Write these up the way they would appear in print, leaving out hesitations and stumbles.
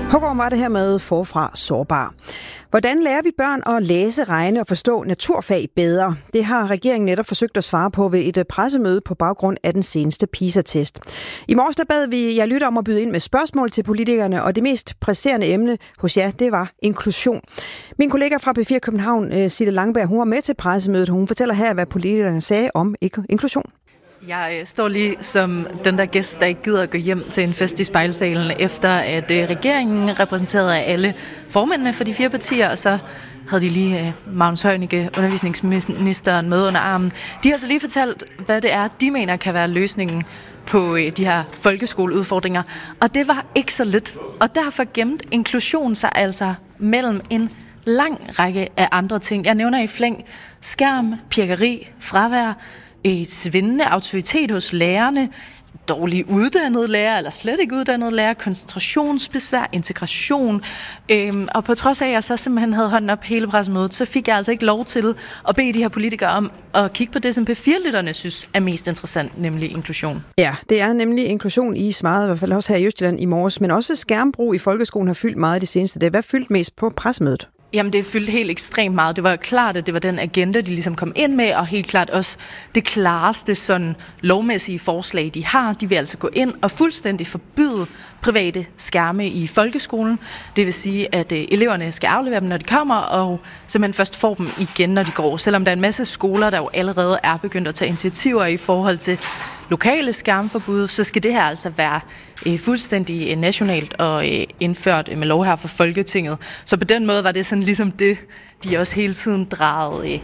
Hågaard var det her med Forfra Sårbar. Hvordan lærer vi børn at læse, regne og forstå naturfag bedre? Det har regeringen netop forsøgt at svare på ved et pressemøde på baggrund af den seneste PISA-test. I morges der bad vi jer lytte om at byde ind med spørgsmål til politikerne, og det mest presserende emne hos jer, det var inklusion. Min kollega fra P4 København, Sille Langberg, hun var med til pressemødet. Hun fortæller her, hvad politikerne sagde om inklusion. Jeg står lige som den der gæst, der ikke gider at gå hjem til en fest i Spejlsalen, efter at regeringen repræsenterede alle formændene for de 4 partier, og så havde de lige Magnus Heunicke, undervisningsministeren, med under armen. De har altså lige fortalt, hvad det er, de mener kan være løsningen på de her folkeskoleudfordringer, og det var ikke så lidt. Og derfor gemte inklusion sig altså mellem en lang række af andre ting. Jeg nævner i flæng skærm, pirkeri, fravær, svindende autoritet hos lærerne, dårligt uddannede lærere eller slet ikke uddannede lærere, koncentrationsbesvær, integration. Og på trods af, at jeg så simpelthen havde hånden op hele pressemødet, så fik jeg altså ikke lov til at bede de her politikere om at kigge på det, som P4-lytterne synes er mest interessant, nemlig inklusion. Ja, det er nemlig inklusion, I svarede i hvert fald også her i Østjylland i morges, men også skærmbrug i folkeskolen har fyldt meget de seneste dage. Hvad fyldte mest på pressemødet? Jamen, det fyldte helt ekstremt meget. Det var klart, at det var den agenda, de ligesom kom ind med, og helt klart også det klareste sådan lovmæssige forslag, de har. De vil altså gå ind og fuldstændig forbyde private skærme i folkeskolen. Det vil sige, at eleverne skal aflevere dem, når de kommer, og simpelthen først får dem igen, når de går. Selvom der er en masse skoler, der jo allerede er begyndt at tage initiativer i forhold til lokale skærmforbud, så skal det her altså være fuldstændig nationalt og indført med lov her fra Folketinget. Så på den måde var det sådan ligesom det, de også hele tiden drejede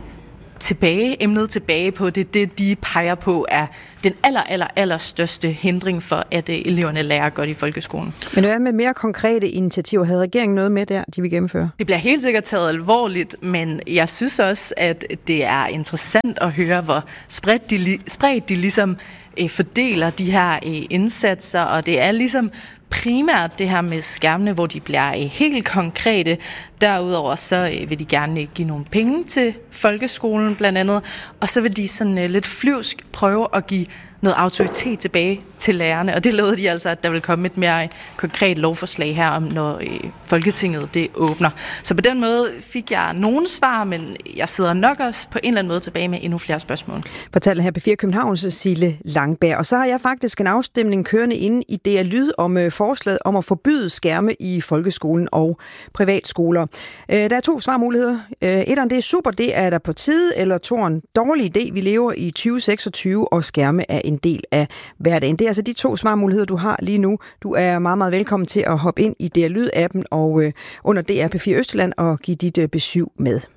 emnet tilbage på. Det er det, de peger på er den aller største hindring for, at eleverne lærer godt i folkeskolen. Men hvad med mere konkrete initiativer? Havde regeringen noget med der, de vil gennemføre? Det bliver helt sikkert taget alvorligt, men jeg synes også, at det er interessant at høre, hvor spredt de ligesom fordeler de her indsatser, og det er ligesom primært det her med skærmene, hvor de bliver helt konkrete. Derudover så vil de gerne give nogle penge til folkeskolen blandt andet, og så vil de sådan lidt flyvsk prøve at give noget autoritet tilbage til lærerne, og det lovede de altså, at der vil komme et mere konkret lovforslag her om, når Folketinget det åbner. Så på den måde fik jeg nogle svar, men jeg sidder nok også på en eller anden måde tilbage med endnu flere spørgsmål. Fortalte her P4 Københavns Sille Langberg. Og så har jeg faktisk en afstemning kørende inde i DR Lyd om forslaget om at forbyde skærme i folkeskolen og privatskoler. Der er 2 svarmuligheder. Etteren, det er super, det er der på tide, eller toeren, dårlig idé, vi lever i 2026, og skærme er en del af hverdagen. Det er altså de 2 svarmuligheder, du har lige nu. Du er meget, meget velkommen til at hoppe ind i DR Lyd-appen og under DR P4 Østjylland og give dit besøg med.